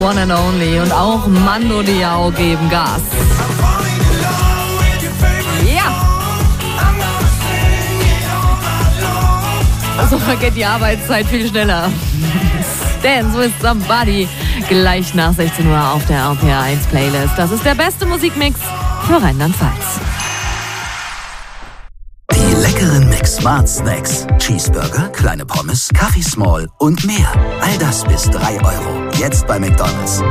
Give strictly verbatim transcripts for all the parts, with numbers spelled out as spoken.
One and Only und auch Mando Diao geben Gas. Ja! So vergeht die Arbeitszeit viel schneller. Dance with Somebody gleich nach sechzehn Uhr auf der R P R eins Playlist. Das ist der beste Musikmix für Rheinland-Pfalz. Die leckeren Mix-Smart Snacks. Cheeseburger, kleine Pommes, Kaffee Small und mehr. All das bis drei Euro. Jetzt bei McDonald's.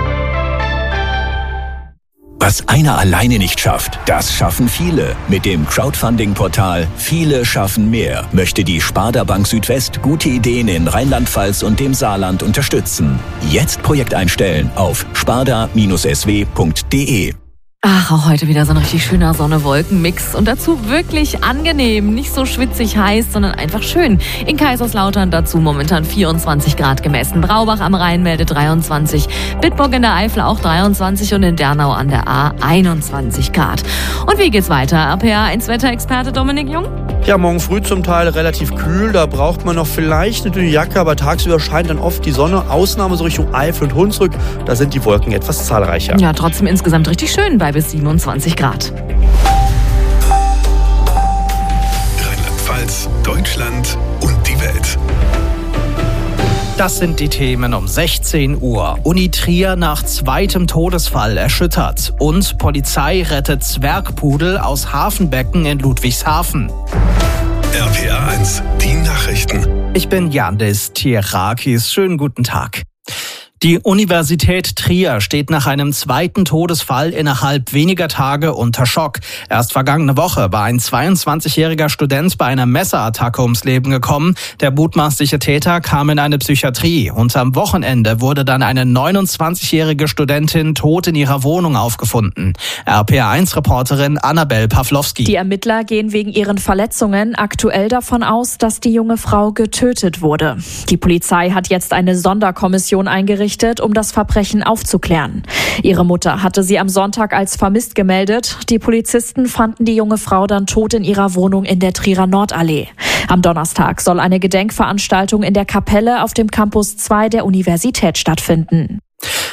Was einer alleine nicht schafft, das schaffen viele. Mit dem Crowdfunding-Portal Viele schaffen mehr möchte die Sparda Bank Südwest gute Ideen in Rheinland-Pfalz und dem Saarland unterstützen. Jetzt Projekt einstellen auf sparda S W punkt de. Ach, auch heute wieder so ein richtig schöner Sonne-Wolken-Mix und dazu wirklich angenehm, nicht so schwitzig heiß, sondern einfach schön. In Kaiserslautern dazu momentan vierundzwanzig Grad gemessen, Braubach am Rhein meldet dreiundzwanzig, Bitburg in der Eifel auch dreiundzwanzig und in Dernau an der A einundzwanzig Grad. Und wie geht's weiter? R P R eins Wetterexperte Dominik Jung? Ja, morgen früh zum Teil relativ kühl, da braucht man noch vielleicht eine dünne Jacke, aber tagsüber scheint dann oft die Sonne, Ausnahme so Richtung Eifel und Hunsrück, da sind die Wolken etwas zahlreicher. Ja, trotzdem insgesamt richtig schön bei bis siebenundzwanzig Grad. Rheinland-Pfalz, Deutschland und die Welt. Das sind die Themen um sechzehn Uhr. Uni Trier nach zweitem Todesfall erschüttert. Und Polizei rettet Zwergpudel aus Hafenbecken in Ludwigshafen. R P R eins, die Nachrichten. Ich bin Yandis Tierakis. Schönen guten Tag. Die Universität Trier steht nach einem zweiten Todesfall innerhalb weniger Tage unter Schock. Erst vergangene Woche war ein zweiundzwanzigjähriger Student bei einer Messerattacke ums Leben gekommen. Der mutmaßliche Täter kam in eine Psychiatrie. Und am Wochenende wurde dann eine neunundzwanzigjährige Studentin tot in ihrer Wohnung aufgefunden. R P R eins Reporterin Annabel Pawlowski. Die Ermittler gehen wegen ihren Verletzungen aktuell davon aus, dass die junge Frau getötet wurde. Die Polizei hat jetzt eine Sonderkommission eingerichtet, um das Verbrechen aufzuklären. Ihre Mutter hatte sie am Sonntag als vermisst gemeldet. Die Polizisten fanden die junge Frau dann tot in ihrer Wohnung in der Trierer Nordallee. Am Donnerstag soll eine Gedenkveranstaltung in der Kapelle auf dem Campus zwei der Universität stattfinden.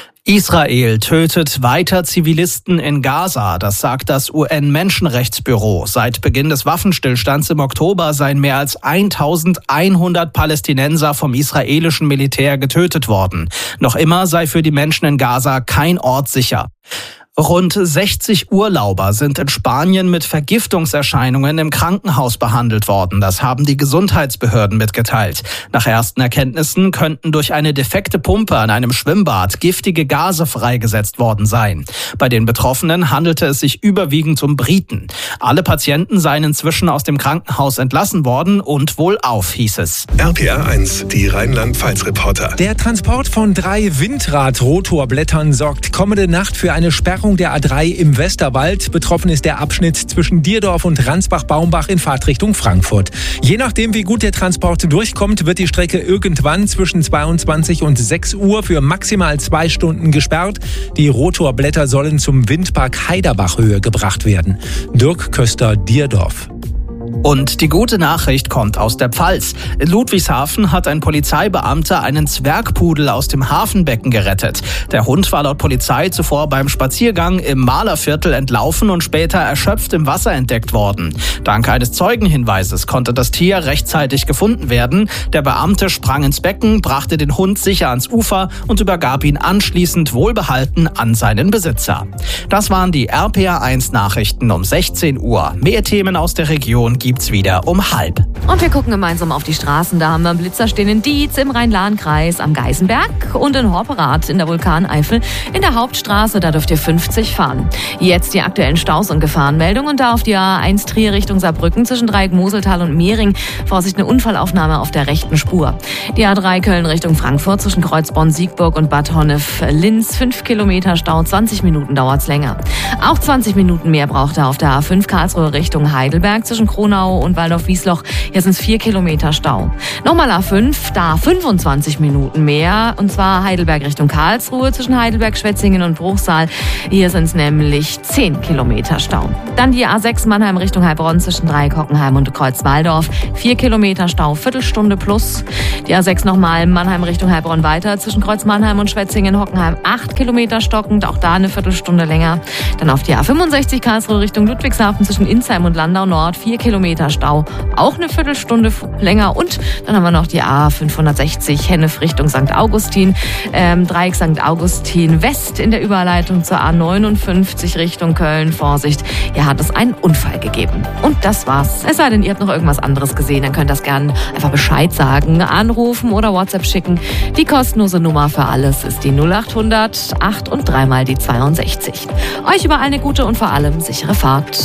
Israel tötet weiter Zivilisten in Gaza, das sagt das U N-Menschenrechtsbüro. Seit Beginn des Waffenstillstands im Oktober seien mehr als eintausendeinhundert Palästinenser vom israelischen Militär getötet worden. Noch immer sei für die Menschen in Gaza kein Ort sicher. Rund sechzig Urlauber sind in Spanien mit Vergiftungserscheinungen im Krankenhaus behandelt worden. Das haben die Gesundheitsbehörden mitgeteilt. Nach ersten Erkenntnissen könnten durch eine defekte Pumpe an einem Schwimmbad giftige Gase freigesetzt worden sein. Bei den Betroffenen handelte es sich überwiegend um Briten. Alle Patienten seien inzwischen aus dem Krankenhaus entlassen worden und wohlauf, hieß es. R P R eins, die Rheinland-Pfalz-Reporter. Der Transport von drei Windrad-Rotorblättern sorgt kommende Nacht für eine Sperrung der A drei im Westerwald. Betroffen ist der Abschnitt zwischen Dierdorf und Ransbach-Baumbach in Fahrtrichtung Frankfurt. Je nachdem, wie gut der Transport durchkommt, wird die Strecke irgendwann zwischen zweiundzwanzig und sechs Uhr für maximal zwei Stunden gesperrt. Die Rotorblätter sollen zum Windpark Heiderbachhöhe gebracht werden. Dirk Köster, Dierdorf. Und die gute Nachricht kommt aus der Pfalz. In Ludwigshafen hat ein Polizeibeamter einen Zwergpudel aus dem Hafenbecken gerettet. Der Hund war laut Polizei zuvor beim Spaziergang im Malerviertel entlaufen und später erschöpft im Wasser entdeckt worden. Dank eines Zeugenhinweises konnte das Tier rechtzeitig gefunden werden. Der Beamte sprang ins Becken, brachte den Hund sicher ans Ufer und übergab ihn anschließend wohlbehalten an seinen Besitzer. Das waren die R P R eins Nachrichten um sechzehn Uhr. Mehr Themen aus der Region gibt's wieder um halb. Und wir gucken gemeinsam auf die Straßen. Da haben wir Blitzer stehen in Dietz, im Rhein-Lahn-Kreis, am Geisenberg und in Horperath in der Vulkaneifel. In der Hauptstraße, da dürft ihr fünfzig fahren. Jetzt die aktuellen Staus- und Gefahrenmeldungen. Und da auf die A eins Trier Richtung Saarbrücken zwischen Dreieck Moseltal und Mehring. Vorsicht, eine Unfallaufnahme auf der rechten Spur. Die A drei Köln Richtung Frankfurt zwischen Kreuzborn, Siegburg und Bad Honnef-Linz. fünf Kilometer Stau, zwanzig Minuten dauert's länger. Auch zwanzig Minuten mehr braucht er auf der A fünf Karlsruhe Richtung Heidelberg zwischen Kronau Reichenau und Waldorf-Wiesloch. Hier sind es vier Kilometer Stau. Nochmal A fünf, da fünfundzwanzig Minuten mehr. Und zwar Heidelberg Richtung Karlsruhe zwischen Heidelberg, Schwetzingen und Bruchsal. Hier sind es nämlich zehn Kilometer Stau. Dann die A sechs Mannheim Richtung Heilbronn zwischen Dreieck, Hockenheim und Kreuzwaldorf. vier Kilometer Stau, Viertelstunde plus. Die A sechs nochmal Mannheim Richtung Heilbronn weiter zwischen Kreuz Mannheim und Schwetzingen, Hockenheim. acht Kilometer stockend, auch da eine Viertelstunde länger. Dann auf die A fünfundsechzig Karlsruhe Richtung Ludwigshafen zwischen Insheim und Landau Nord. vier Kilometer Stau, auch eine Viertelstunde länger. Und dann haben wir noch die A fünfhundertsechzig Hennef Richtung Sankt Augustin. Ähm, Dreieck Sankt Augustin West in der Überleitung zur A neunundfünfzig Richtung Köln. Vorsicht, hier hat es einen Unfall gegeben. Und das war's. Es sei denn, ihr habt noch irgendwas anderes gesehen, dann könnt ihr das gerne einfach Bescheid sagen, anrufen oder WhatsApp schicken. Die kostenlose Nummer für alles ist die null acht hundert acht und dreimal die zweiundsechzig. Euch überall eine gute und vor allem sichere Fahrt.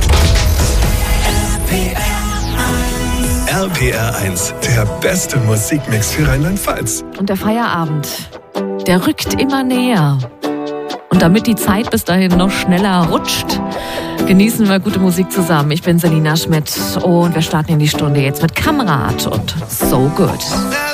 R P R eins, der beste Musikmix für Rheinland-Pfalz. Und der Feierabend, der rückt immer näher. Und damit die Zeit bis dahin noch schneller rutscht, genießen wir gute Musik zusammen. Ich bin Selina Schmidt und wir starten in die Stunde jetzt mit Kamerad und So Good.